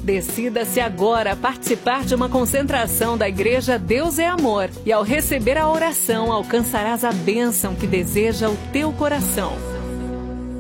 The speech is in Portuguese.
Decida-se agora a participar de uma concentração da Igreja Deus é Amor. E ao receber a oração, alcançarás a bênção que deseja o teu coração.